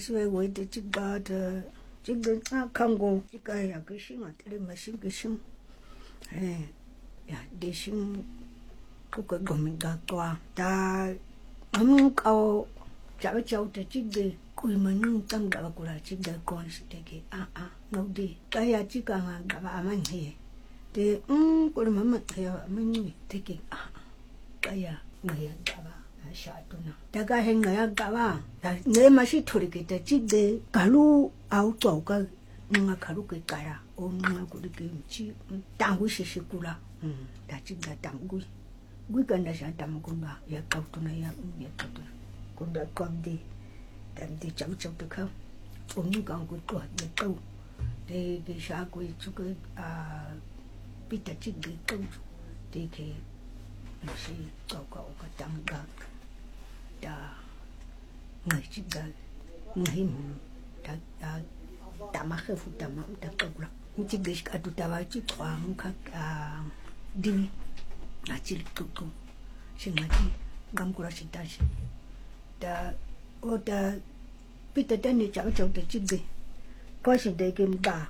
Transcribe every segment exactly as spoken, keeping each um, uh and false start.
siwe wede chigada chigda kango chigaya kishinga tele mashin kishin eh ya deshin kuka gominga kwa ta amun kao chao chao te chigde kui manung tam da kula chigda kon siteke a a no de kaya chikanga gaba amanye te um ko mama kaya amanye teke a kaya ngaya gaba shatuna daga henga ya gaba da ne mashi torike chigde galu au toka nga kalu ke kara o nga kuli ke mchi tangu shishikula um da chigda tangu gui kanda sha tamgumba ya kautuna ya ya kautuna kunda kwamdi tamdi chau chau te ka umi kangu to ya kau de ke sha ko chuke a pita chigde kau de ke si kau kau ka tanga da ngai chigda ngahim da da tamahe futama da kabla chigde ka tu tawa chi kwang ka di Acil tutu, singati gamkura sitashi. Da, oda pita tani chau chau te chigde. Kasi de kimba.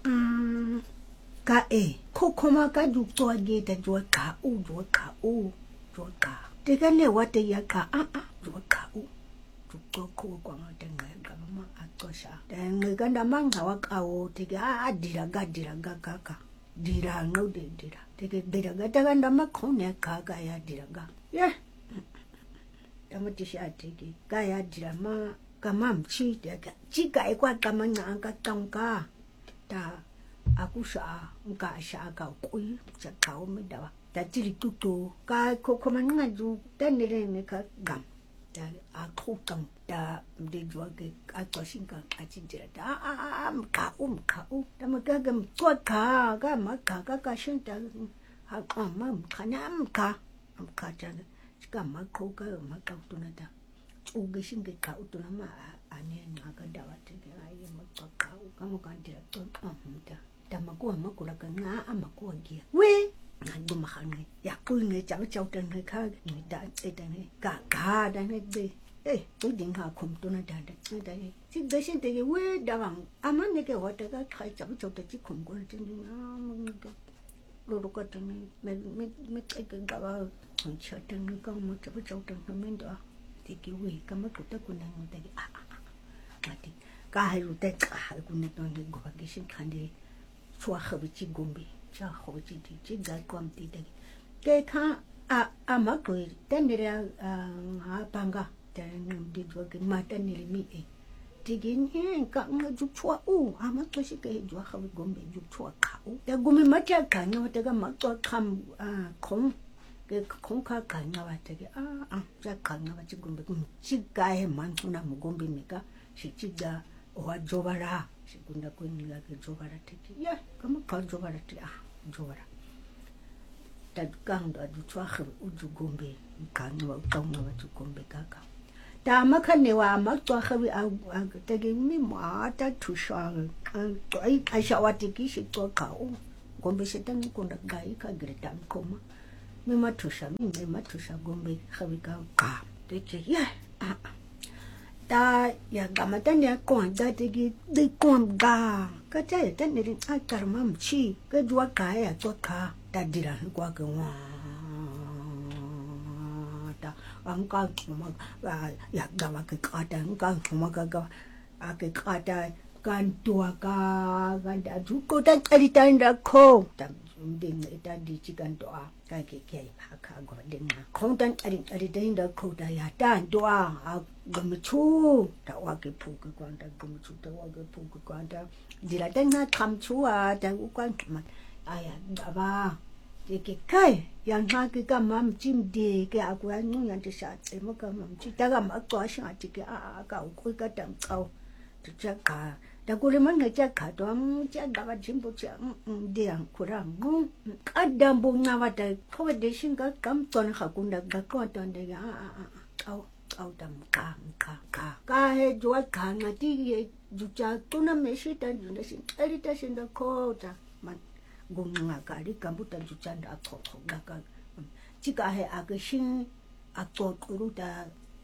Ka e, kokoma ka du toa ge te jua ka u, jua ka u, jua ka. Te ka ne wate ya ka a a, jua ka u. Jua ko kwa nga te ngai gama atosha. Te ngai kanda manga waka o te ka a dira ga dira ga ka ka. Dira ngau de dira. Teke diraga daga ndama kone kaga ya diraga. Ya. Dama tisha teke kaya dirama kama mchi teke. Chika ekwa kama nga anka tangka. Ta aku sha nga sha ka kui cha kao me dawa. Ta tiri tutu ka ko koma nga ju tanere ne ka gam. Ta aku tang ta de jwa ke atwa singa achindira ta a a mka um ka u ta magaga mtwa ka ga maka ka ka shinta ha mam kana mka mka ta ka mako ka maka tunata uge singa ka utuna ma ane nga ka dawa te ai maka ka u ka mo kan dira to amta ta mako makula ka nga amako gia we ndu mahane ya kuinge chao chao tan ka ni da eta ne ka ka da ne de eh udin ha kum to na da da da chi da shin te we da bang aman ne ke wata ka khai chao chao ta chi kum ko tin ni a mo ka lo ro ka tan me me me ka ga ba kon cha tan ni ka mo chao chao tan ka men da ti ki we ka ma ko ta ku na mo ta a a a ti ka ha ru te ka ha ku ne to ni go ba ki shin khan de chwa kha bi chi gombe cha ho chi ti chi ga kwam ti de ke kha a a ma ko ten ne a ha panga ten di dua ke mata ni mi e tigin he ka nga ju chwa u a ma to shi ke ju ha gombe ju chwa ka u da gombe ma cha ka nga ta ga ma to kham a khong ke khong ka ka nga wa ta ke a a cha ka nga wa chi gombe ku chi ga he man tu na mu gombe me ka shi chi ga wa jobara shi kunda ko ni ga ke jobara te ya ka ma ka jobara te a jobara ta kang da ju chwa ha u ju gombe ka nga wa ka nga wa ju gombe ka ka ta makane wa makwa khawi a ta ge mi ma ta thu sha ai ai sha wa ti ki shi to ka o gombe se tan ko da gai ka gre tam ko ma mi ma thu sha mi ma thu sha gombe khawi ka ka te che ya ta ya ga ma ta ne ko da te gi de ko ga ka ta ta ne ri a kar ma chi ka jwa ka ya to ka ta dira kwa ka wa angka cuma ya gawa ke kata angka cuma gawa ake kata kan tua ka kan da juko dan cerita nda ko tam ding ita di cikan doa ka ke ke ka go ding ko dan cari cerita nda ko da ya dan doa gumchu ta wa ke pu ke kwan da gumchu ta wa ke pu ke kwan da dila dan na kam chua da kwan ma aya ba ke kai yang ha ke ka mam chim de ke a kwa nu yang cha che mo ka mam chi ta ga ma kwa sha ti ke a ka ku ka tam kau tu cha ka da ku le man ga cha ka to am cha ga ba chim bu cha de ang ku ra mu ka dam bu na wa da ko de shin ga kam ton ha ku da ga ko ton de ga a a au au dam ka ka ka ka he jo ka na ti ju cha tu na me shi ta ju na shin ari ta shin da ko ta man gunga kali kambuta juchanda akoko gaka chika he agashin akoko ruta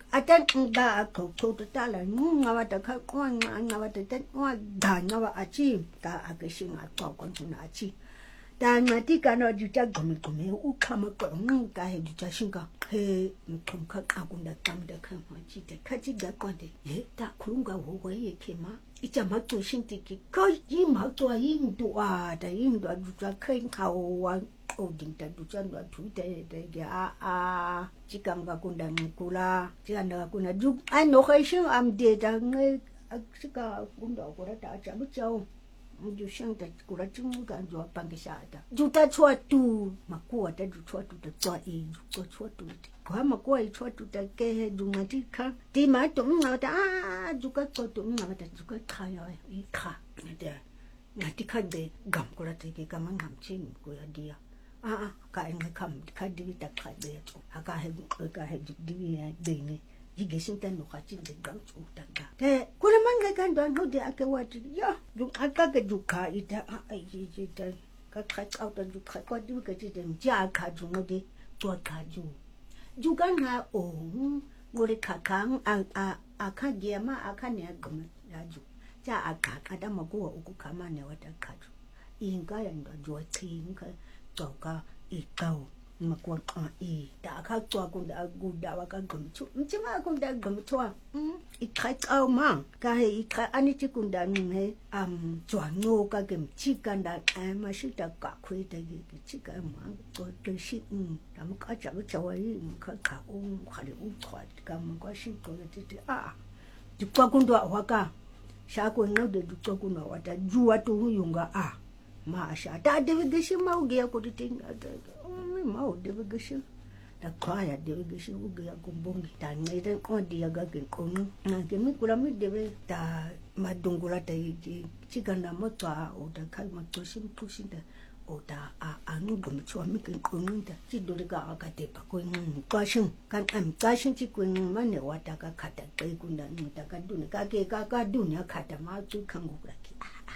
atan ba ko ko ta la nga wa ta kha kwa nga wa ta ta wa da nga wa a chi ta a ke shin a to ko na chi ta nga ti ka no ju ta gom gom u kha ma ko ng ka he ju ta shin ka he kom kha ka kun da tam da kha ma chi ta kha chi ga ko de he ta khu nga wo wo ye ke ma i cha ma to shin ti ki ko yi ma to yin do a da yin do ju ta khen ka wa o ding ta du chan do thu te te ga a chi kam ga kun da ku la chi an da kun na ju ai no khai shin am de da nge chi ka kun do ko da cha bu chao ju shang da ku ra chung ga jo pang ge sha da ju ta chua tu ma ko da ju chua tu da chua i ju chua tu ko ma ko i chua tu da ke ju ma ti kha ti ma tu ma da a ju ka ko tu ma da ju ka kha ya i kha da na ti kha de gam ko ra te ke ka ma ngam chin ko ya dia à cái người cầm cái đi đặt khai về à cái hay cái hay đi đi này chỉ cái sinh tên nó khai chính để gắng chủ đặt cả thế cô làm anh cái cái đoàn hậu để cái vật ya dùng à cái cái dùng khai ít à ai gì gì đấy cái khai out là dùng khai qua đi cái gì đấy giá khai dùng nó đi tua khai dùng dùng cái nào ổn người khai kháng à à à khai gì mà à khai này cũng là dùng giá à khai à đâm mà cô ở cô khai mà này vật khai dùng yên cái anh đó rồi thì cái cho ka i kau ma kwa a i da ka tua kun da gu da wa ka gum chu chi ma kun da gum chua i khai kau ma ka he i khai ani chi kun da ni he am chua no ka gem chi kan da a ma shi da ka khui da gi chi ka ma ko de shi da ma ka cha cha wa i ka ka u kha le u thwa ka ma ko shi ko ti ti a ti kwa kun da wa ka sha ko no de du ko kun wa da ju wa tu hu yunga a Masha, da devigashi mau gaya ko diting ada, mau devigashi, da kaya devigashi ugaya kumbongi, da ngira ko dia gagin kono, na kemi kurami deve da madungula da iji, chikanda motwa o da kai matoshim pushin da o da a anu gum chwa mikin kono da, chidori ga aga de pa ko ngun kashin, kan am kashin chi ko ngun mane wata ka kata kai kunda nuta ka duni ka ke ka ka dunya kata ma tu kangu raki.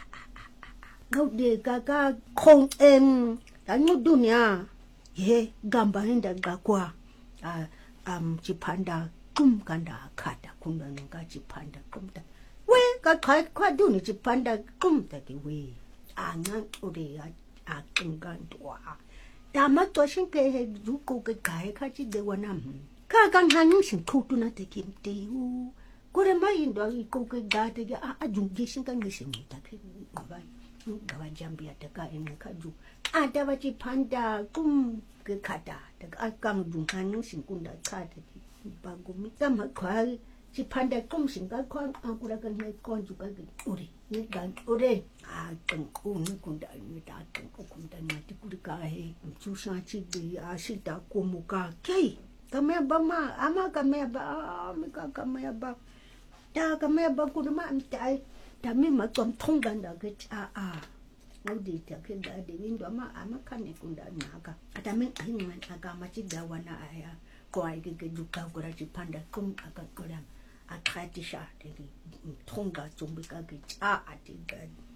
Ngau de kaka kong em tangu dunia ye gamba hinda gakwa a am chipanda kum kanda kata kunda nga chipanda kumta we ka ka kwa duni chipanda kumta ki we anga ore a kingandwa dama to shin ke he du ko ke kai ka chi de wana ka kan hanin shin kutu na te kim te u kore mai ndo ko ke ga te a a jungi shin kan shin ta ke ba gawa jambi ya daga ina kaju ada wachi panda kum ke kata daga akam dungan sing kunda kata bagu mita makwa si panda kum sing ka kon akura kan mai kon juga ke ore ni gan ore a teng kun kunda ni ta teng kunda na ti kuri ka he chu sa chi di a si ta kumuka kai kame ba ma ama kame ba mi ka kame ba ta kame ba ku ma mtai ta mi ma tom thong gan da ke a a ngau di ta ke da de min do ma ama kan ne kun da na ka ta mi hin man aka ma chi da wana aya ko ai ke ke du ka ko ra chi panda kum aka ko ram a kha ti sha de thong ga chung bi ka ke a a ti ga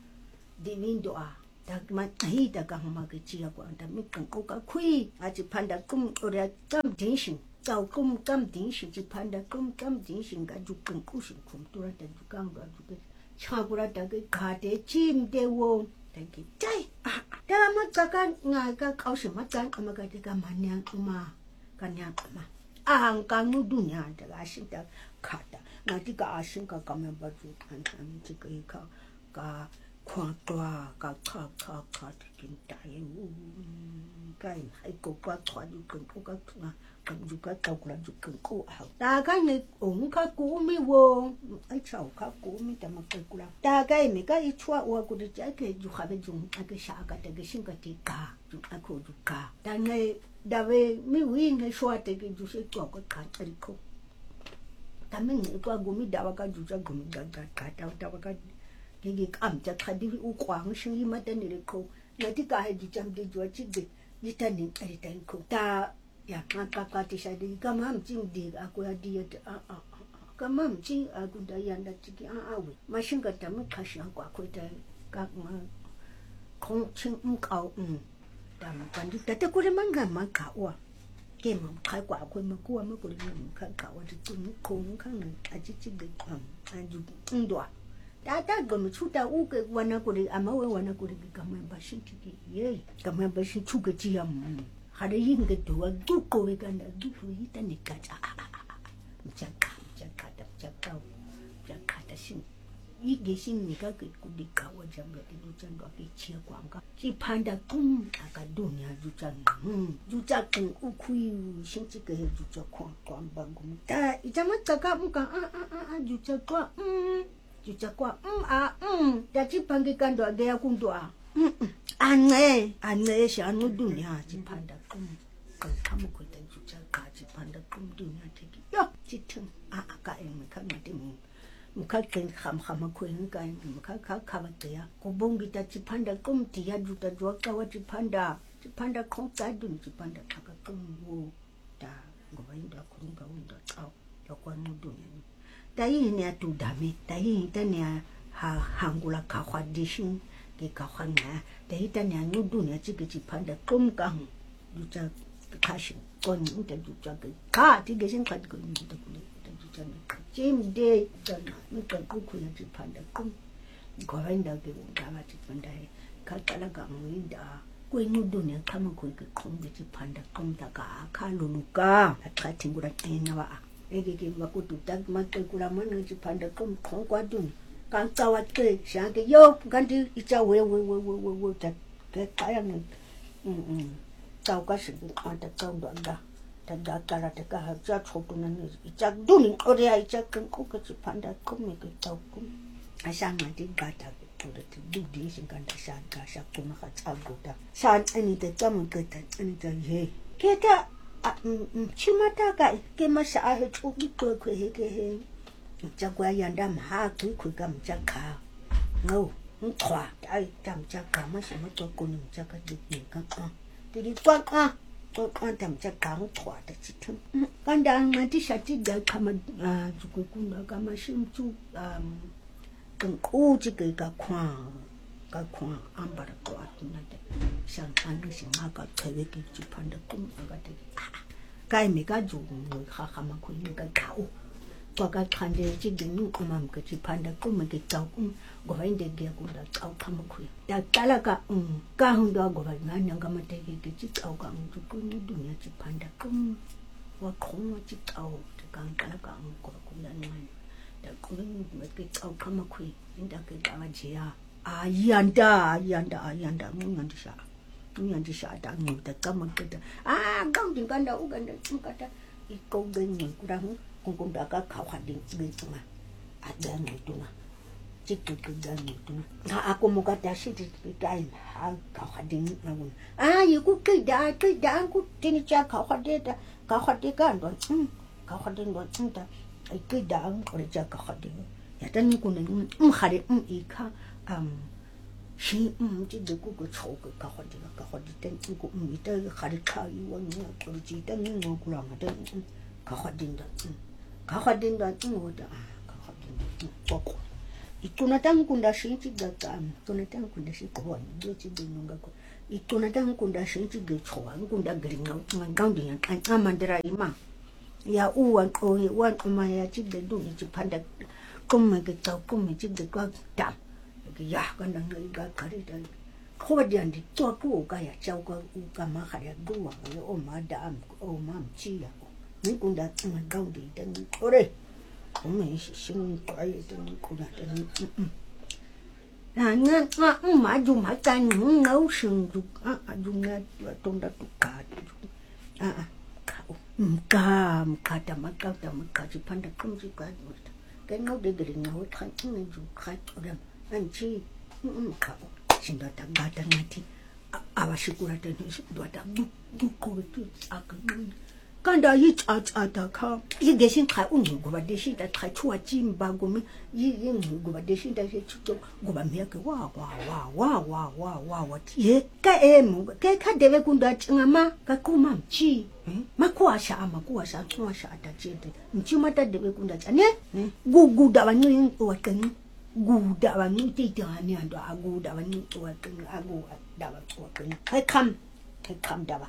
de min do a ta ma hi da ka ma ke chi ko ta mi kan ko ka khui a chi panda kum ko ra kam din shin tao kum kam din shin chi panda kum kam din shin ga du kan ku shin kum tu ra da du kan ga du ke Chagura dagi kade chim dewo dagi jai ah dalam makakan ngaga kau semakan amaga dega manyang uma kanyang ama ang kanu dunia daga asinta kata nanti ka asinka kami baju kan kami jika ika ka kuatwa ka ka ka ka kita yang kain hai ko ka tua juga ko ka tua kan juga kau kula juga ko hau ta kai ni ong ka ku mi wo ai chau ka ku mi ta ma ka kula ta kai mi ka i chua wa ku de ja ke ju kha be jung a ke sha ka te ke shin ka ti ka ju a ko ju ka ta ngai da we mi wi ngai shwa te ke ju se ko ka ka ri ko ta mi ni ko gu mi da wa ka ju ja gu mi ga ga ka ta ta wa ka ke ke am ja kha di u kwang shi ma ta ni ko na ti ka he ju jam de ju chi de ni ta ni ai ta ko ta ya kakak ti saya di kamam cing di aku ya dia a a kamam cing aku dayan da ciki a awe mashin ka ta mu kashi aku aku ta kak ma kong cing mu kau um da ma kan di ta ko man ga ma ka wa 给嘛开挂会嘛过嘛过的看搞我这真空看呢，啊这这个嗯，啊就嗯多。大大个么出到五个วัน那过的，阿妈为วัน那过的个么把身体给耶，个么把身出个这样，还得应个多，都过个干的，都可以的你干啥？唔想干，唔想干的，唔想搞，唔想干的心。一个心你个给古里搞我讲个的，就讲到给切广告，只盼的公那个度娘就讲，嗯，就讲公乌亏，甚至个就讲广广办公，但一讲么这个唔讲啊啊啊啊，就讲说嗯。就讲过嗯啊嗯，但只盼个干多个要工作啊，嗯嗯，安哎安哎是安我度娘只盼的公，跟他们可以就讲家只盼的公度娘这个哟，只听啊啊个人们看嘛的么。muka ken kham kham ko ngai muka kha kha ba ya ko bongi ta chipanda kom tia ju ta jo ka wa chipanda chipanda khong ka dun chipanda ka ka kom wo ta go ba inda ko nga unda tao yo kwa mu dun ni ta yi ne tu da me ta yi ta ne ha hangula ka khwa dishin ke ka khwa na ta yi ta ne nu dun ya chi ke chipanda kom ka ju ta ka shi ko ni ta ju ta ka ti ge sin ka ko ni ta ko Jim Day, we can cook with a panda come. Gorinda gave Gavati Pandai, Kakalaga Winda, when you do not come quick, come with the panda come taka, Kaluluka, a cutting with a tenava. Egg gave a good to tag Mataguraman with the panda come, Conquadun. Can't tell what cake, Shanky, yo, can't you? It's a way, we will, we will, that get tired. Hm, Taukas on the Tondanda. Tanda kara te kaha ja chotu na ni icha duni ore ai cha kan ko ka panda ko me ke tau ko asa ma ti gata ko de du di sin kan ta san ka sa ko na ka cha go ta san ani te tam ke ta ani ta ye ke ta chimata ka ke ma sa he chu ki ko ko he ke he cha kwa yanda ma ha ku ku ka ma cha ka ngau khwa ai tam cha ka ma sa ma to ko ni cha ka di ka ka ti di kwa ka con tầm chắc cắn thỏa được chứ không con đang mà đi sát đi để tham à chú cuối cùng đó cả mà xem chú à cần cố chỉ cái cả khoa cả khoa ăn bát quả tụi nó đấy sáng ăn được xem mà có thể cái chú pan được cũng cái đấy cái mấy cái chú người khác mà khuyên cái khẩu qua cái khăn đấy chỉ đến những cái mà cái chú pan được cũng mấy cái cháu cũng gọi anh để kia cũng đã cháu tham khuyên đã cả là cả um cả hôm đó gọi ngay những cái mà cái cái chú cháu cả chú cũng như dunia chú pan được cũngว่าคงว่าจิตเอาแต่การกันละกันก็คุณนั่นไงแต่คุณไม่เคยเอาคำมาคุยนี่แต่ก็จะมาเชียอายันดาอายันดาอายันดามึงยันดิชามึงยันดิชาดังมึงแต่ก็มันก็จะอ่าก้าวถึงกันดาวกันดาวกันดาอีกกูเดินหนึ่งกูดังกูกูดังก็เขาขัดดิ้งดิ้งตรงนั้นอาเดินหนึ่งตรงนั้นจิตกูเดินหนึ่งตรงนั้นถ้าอากูมุกัดดาสิจิตกูได้หาเขาขัดดิ้งนะมึงอ่าอยู่กูคิดได้คิดได้กูที่นี่จะเขาขัดดิ้งเขาขัดดีกันด้วยเขาขัดดีด้วยแต่ไอ้กี่ด่างเขาจะเขาขัดดีอย่างนั้นกูเนี่ยอืมขัดดีอืมอีกค่ะอืมชีอืมที่เด็กกูก็โชว์กับเขาขัดดีเขาขัดดีแต่กูอืมแต่ขัดดีข้าวอยู่วันนี้กูจีแต่นี่งูกูหลังแต่เขาขัดดีด้วยเขาขัดดีด้วยอืมว่าแต่เขาขัดดีด้วยกูอีกตัวนั้นกูได้สิ่งที่เด็กกันตัวนั้นกูได้สิ่งก่อนด้วยที่เด็กนุ่งกันitu nanti aku dah senci gecko, aku dah geringan, ngau dia, aman derai mah. Ya uan oh uan umaya cik dedu ni cik pandai, kum gecko kum cik dedu dam, ya kan dah ngai gak kari dah. Kau dia ni tua ku kaya jauh kau kama kaya dua, ya oh madam, oh mam cia, ni aku dah ngau dia dan ore, kum isi sing kaya dan aku dah dan. Là nghe à mà dùng hai cái nấu sừng dùng à dùng nghe trong đó tụ cá à cào cá cá đầm cá đầm cá chỉ pan được không chỉ cá cái nấu để để nấu thành nên dùng khai cho đầm anh chi cào xin đó tặng ba tặng ngay thì à bà sĩ cô ra đây đó tặng bút bút cô tu à cái kan da yi cha cha da ka yi ge xin khai ung gu ba de xin da khai chua jin ba gu mi yi yi gu ba de xin da shi chu gu ba me ke wa wa wa wa wa wa wa wa ye ka e mu ke ka de ve kun da chinga ma ka ku ma chi ma ku a sha ma ku a sha chu a sha da chi de chi ma da de ve kun da cha ne gu gu da ba ni wa ken gu da ba ni ti da ni da gu da ba ni wa ken a gu da ba wa ken kai kam kai kam da ba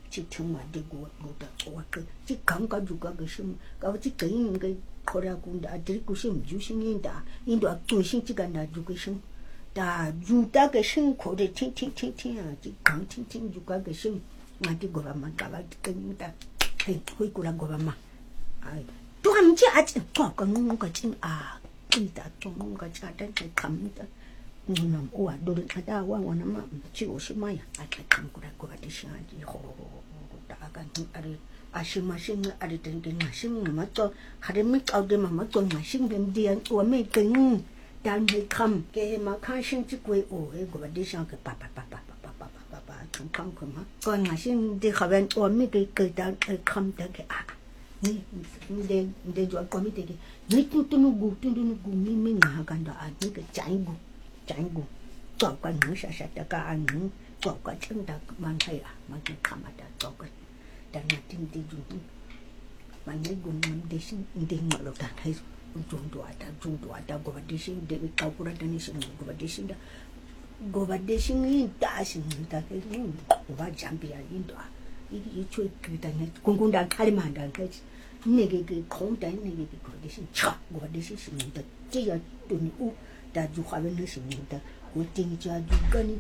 chỉ thương mà đi qua một đã qua cái chỉ cảm cả juga cái xem cái chỉ cái những cái khó ra cũng đã chỉ có xem chú sinh yên đã yên đó tôi sinh chỉ cần là chú cái xem đã chú ta cái xem khó để thiên thiên thiên thiên à chỉ cảm thiên thiên juga cái xem mà đi qua mà cả cái cái những ta hay hơi qua qua mà ai tôi làm gì à có cái ngon cái chuyện à cái ta trong ngon cái cha đến cái cảm ta nằm ủa đồ điện thoại đã qua ngoài nằm mà chịu số mai à cái cảm của cái của cái chuyện gì khó đã cái cái à xin mà xin à đi đến cái mà xin mà cho hai mấy câu để mà mà cho mà xin bên đi ăn ủa mấy cái đang hay cầm cái mà khai xin chỉ quay ủa cái của cái chuyện cái pa pa pa pa pa pa pa pa pa không không không ha còn mà xin đi khảo bên ủa mấy cái cái đang cầm đang cái à nè để để cho có mấy cái mấy tu tu nu gu tu tu nu gu mi mi ngah kan da à mấy cái trái gu trái gu cho cái những sa sa ta cái những cho cái chân ta mang hay à mang cái cầm à cho cái dan tin tin dùng mang cái gu mình để xin để mà lo ta hay dùng đồ ta dùng đồ ta go ba để xin để cái cura ta ni xin go ba để xin da go ba để xin in ta xin ta cái go ba jambia in đó 이 초에 그다음에 공공단 칼만 단 그. 내게 그 공단 내게 그 거기서 차 거기서 심는다 제가 돈이 우다 주하면 심는다 고팅이 자 주간이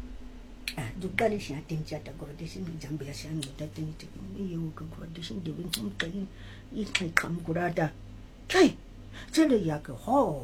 아 주간이 시야 땡자다 거기서 잠비야 시야는다 땡이 이요 그 거기서 되는 좀 땡이 이렇게 감고라다 kai真的呀个好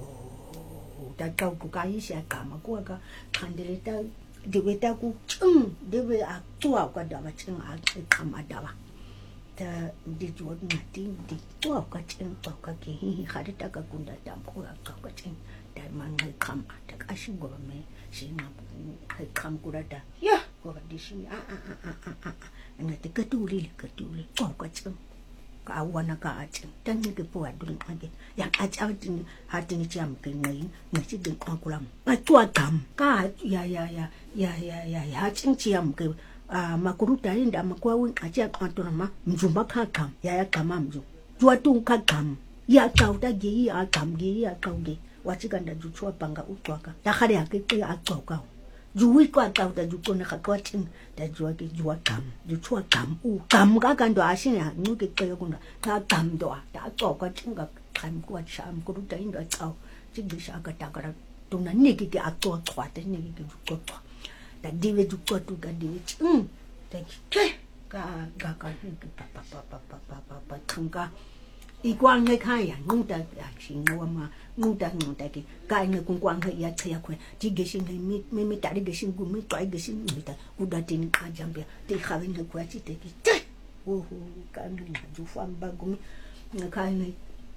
da高个ga一些干嘛过个看的了da的为da个嗯的为啊做个da吧真啊看嘛da吧da di jual nanti di tua ka chen tua ka ki hi hari ta ka kunda dam ko ka ka chen da man hai kam da ka shi go me shi na hai kam ko da ya ko di shi a a a a a na te ka tu li ka tu li ko ka chen ka wana ka chen dan ni ke po adu ni age yang a cha tin ha tin cham ke ngai ngai chi den kwa kulam a tua kam ka ya ya ya ya ya ya ya chen chiam ke ah makuruta inda makwa win acha kwantona ma mjumba kakam ya ya kama mju jua tu kakam ya kauta gi ya kam gi ya kauge wachikanda juchwa panga utwaka ya khare akeke akauka juwi kwa kauta jukona kakwatin da jua ke jua kam juchwa kam u kam ga kando ashinya nuke kaya kuna ta kam do ta kauka chinga kam kwa cham kuruta inda chao chigisha ka takara tuna niki ke atwa twate niki ke jukwa da diwe jukwa tu ga diwe um da ke ga ga ga pa pa pa pa pa pa pa pa thanga i quang ngai khai ya ngung da ya xin no ma ngung da ngung da ke ga ngai kung quang hai ya chaya khwe ji ge xin ngai mi mi mi ta ri ge xin gu mi twai ge xin mi ta u da tin ka jambia te kha wen ngai kwa chi te ki te o ho ka ngai na ju fam ba gu mi ngai khai ngai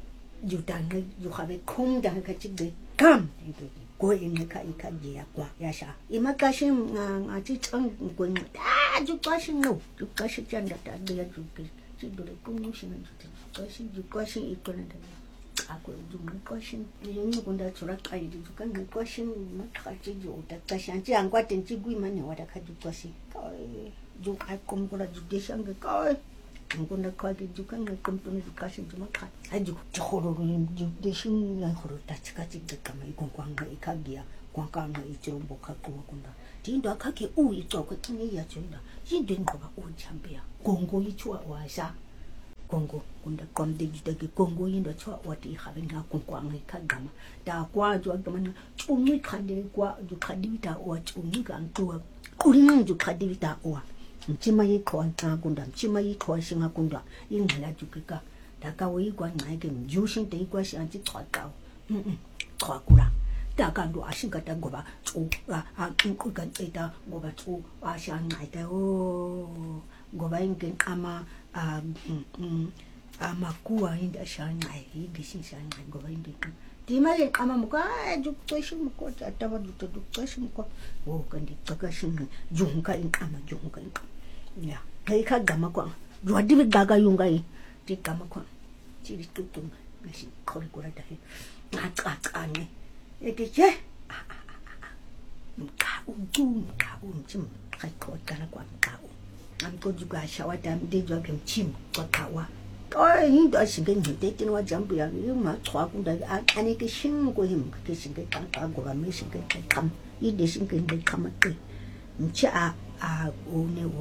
ju ta ngai ju kha ve khum da ka chi de kam ko in ka i ka ji ya kwa ya sha i ma ka shin nga chi chang ko ni da ju ka shin no ju ka shin chan da da ya ju ki ji do le ko ni shin ju ka shin ju ka shin i ko na da a ko ju ma ka shin ni ni ko da chura ka i ju ka ni ka shin ma ka ji ju da ka shan ji an kwa tin ji gui ma ne wa da ka ju ka shin ka ju ka kom ko da ju de shang ka ngunda kwa ke ju kan kom to ni ka shin ju ma ka ai ju ji horo ju de shin ya horo ta chi ka ji de ka mai kon kwang ngai ka gia kwang ka ngai ji ro bo ka ko kunda ji ndo ka ke u i zo ko tin ya ju da ji den ko ba u cham bia gong go i chua wa sha gong go kunda kom de ji de ke gong go i ndo chua wa ti ha ben ga kon kwang ngai ka ga ma da kwa ju ga ma chu mi ka de kwa ju ka di ta wa chu mi ga tu ku ni ju ka di ta wa mchima yi kwa kunda mchima yi kwa shinga kunda ingala jukika daga wei kwa ngai mjushin te kwa shi anti twa ka mm mm twa kula daga ndo ashinga ta goba chu a a ku kan eta goba chu a sha ngai ta o goba ingen kama a mm a makua inda sha ngai yi gishin sha ngai goba ingen tima yin kama muka ju to shi muko ta ta ba du to du shi muko o kan di ka shi jung ka in kama jung ka ya kai ka gama kwa jwa di ga ga yung gai di gama kwa ji di tu tu ga shi ko ko da hi na ka ka ne e ke che ka u du ka u chim kai ko ka la kwa ka u am ko ju ga sha wa da di jwa kem chim ko ka wa oi ni da shi ge ni de tin wa jam bu ya yu ma chwa ku da a ani ke shin ko him ke shin ge ka ka go ba me shin ge kam i de shin ge de kam ke ni cha a a o ne wa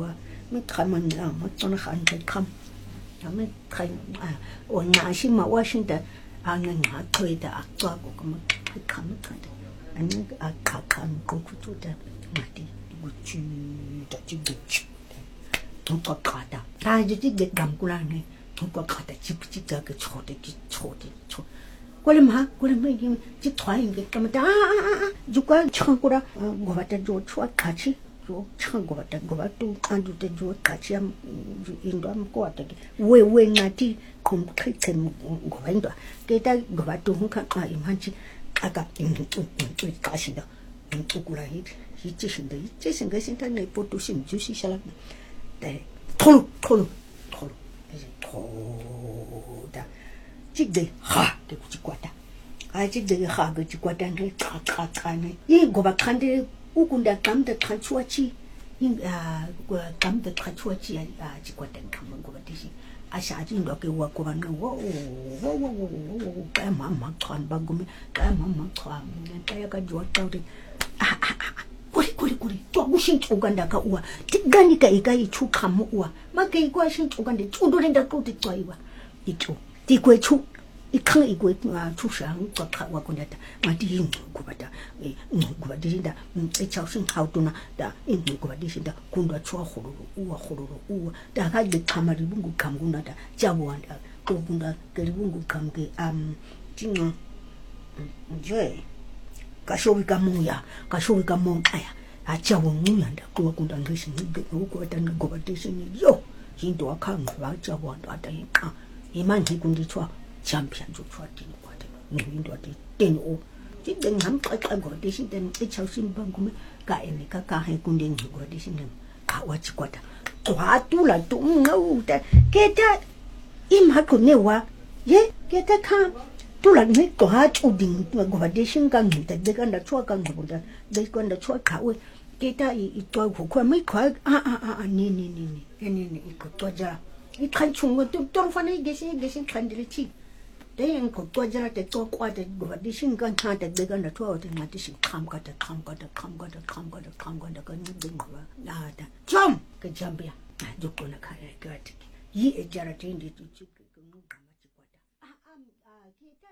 ไม่ทำมันอ่ะมันต้องหันไปทำทำไม่ใครอ่ะวันงานชิมาว่าชินแต่อ่างงานเคยแต่อ่ะตัวกูก็มันให้ทำไม่ทันอันนี้อ่ะขาขามันกูกูจุดแต่มาดิกูจุดจุดจุดทุกข์ขาดอ่ะถ้าจะจิเด็กดำกูล่ะเนี่ยทุกข์ขาดจิบจิบจะก็โชดจิโชดโชดกูเลยมากูเลยไม่กินจิถอยอย่างเงี้ยก็มันอ่ะอ่ะอ่ะจุกก็ช่างกูละกูว่าจะโจดช่วยขาชิ就唱过的，我都看到的就看见，印度过的，喂喂那地空开开我印度，给他我都很看啊，一般去啊个嗯嗯嗯最高兴的，嗯做过来一一这些的，这些个现在那波都是就是下来，对，拖路拖路拖路，那是拖的，这个哈这个就过的，啊这个哈个就过的那咔咔咔呢，因我把看的。我讲的讲的看出去，因啊我讲的看出去啊，这个等他们我的是啊，下次那个我讲那我我我我我我该慢慢穿吧，我们该慢慢穿，该要个做到的啊啊啊！过来过来过来，做我先做干那个我，这个你该该出看我，嘛该我先做干的，做到人家搞的做我，你做，你该出。一看一个啊，出生做看我讲的，嘛第一我把的，诶，我把的现在，嗯，一超生好多呢，的，嗯，我把的现在，工作出好多路，好多路，我，大家就看嘛，你不我看过那的，教我的，我讲的，给你不我看给，嗯，这个，嗯，对，个所谓个梦呀，个所谓个梦，哎呀，啊，教我梦样的，我讲的那是你给我讲的，我把的是你哟，很多看我教我的的看，一般是工作出。相片就出来点过的，弄很多的点哦，这等他们改改过的，现在一超新办公们改那个改还工人过的，现在改我只觉得抓住了都我的，给他一马过那话，耶，给他看，都了没抓住定我的心肝的，这个那错肝我的，这个那错卡位，给他一一抓苦快没快啊啊啊啊，你你你你，你你一个抓着，一看冲我都都反正一个些一个些看得起。但个做着的做过的，我的心肝他的这个那做的，我的心看过的，看过的，看过的，看过的，看过的，跟那个我那的，jump 跟 jump 呀，就过那看那个的，一一家的真的就这个跟我干嘛就过的，啊啊啊，现在。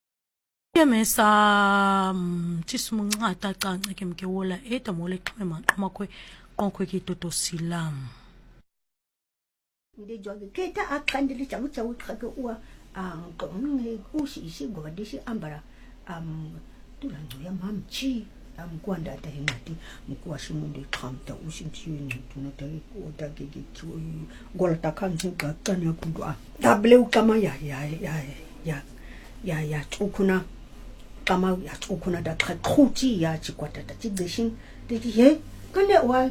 ya mesa chismu ngata ka ngikem ke wola e ta mole khema makwe konkwe ki toto silam ndi joge keta akandili chawu chawu khake uwa ang kong usi isi godi si ambara am tulan ya mamchi am kwanda ta himati mkwa shimundi khamta usi chini tunata ko ta ke ke chui gol ta khan sin ka tanya kundwa w kama ya ya ya ya ya ya tukuna kama ya tukuna da khuji ya chikwata ta chigishin de ye kande wa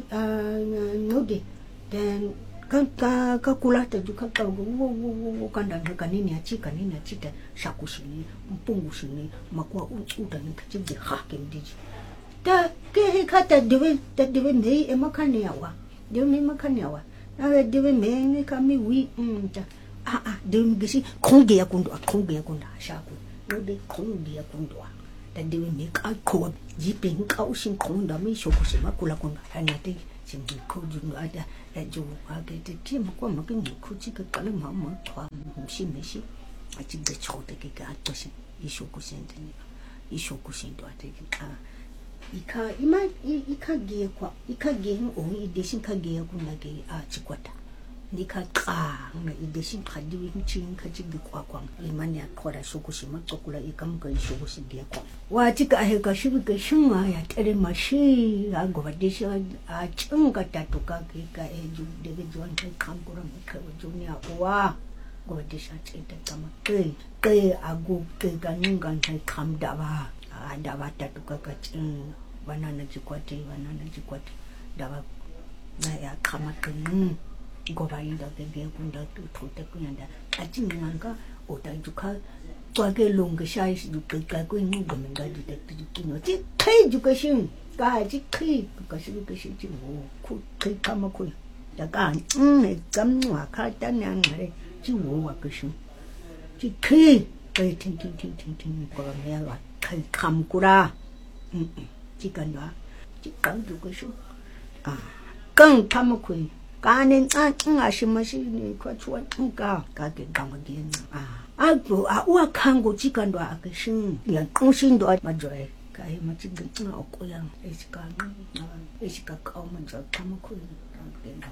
ngode then kan ka ka kula ta juka ka wo wo wo kanda ka nini ya chika nini ya chita shakushini mpungushini makwa uta ni kachije hake ndiji ta ke kata dewe ta dewe me e makane yawa dewe me makane yawa na dewe me ne kami wi mm ta ah ah dewe ngisi konge ya kundwa konge ya kunda shaku no de konge ya kundwa ta dewe me ka ko jipin ka ushin konda mi shokushi makula kunda hanati 진짜 코중가 아다 해줘 하게 되지 뭐고 뭐게 코지가 깔은 마음 더 심심시 아직 그 초대기가 아저씨 이쇼구신들이 이쇼구신도 아직 아 이카 이마 이카게 과 이카게 오이 대신 카게 군나게 아 직과다 니카 까나 이 대신 가지고 친 가지고 과광 이만이야 거라 쇼구시만 쪼꾸라 이감 그 쇼구신게 과 와지가 해가 쉬비가 슝아야 테레마시 하고 바디시 아 쭝가다 도가기가 해주 되게 좋은 감고라 그 좋냐 와 고디샤 쭝다 까마 그 아고 그가 능간 감다와 아 다바다 도가가 쭝 바나나 지과티 바나나 지과티 다바 나야 카마큰 고바인다 되게 군다 토때 그냥다 아침인가 오다 주카 저게 롱게 샤이스 두까 그 있는 거면가 주대 두기노지 태 주가신 가지 크 그것이 그것이 지고 그 까먹고 약간 음 감노아 카다냥 그래 지고와 그신 지크 그 팅팅팅팅팅 거면가 그 감구라 음 지간와 지간 주고쇼 아 깡 까먹고 kane ncanca shimashini kwathiwa nca kake ngqamba ngenca ajo awakhanga chikando akishin yaqosha into majoy kaye machinga okuya esikanga esikakama nje xamakhulu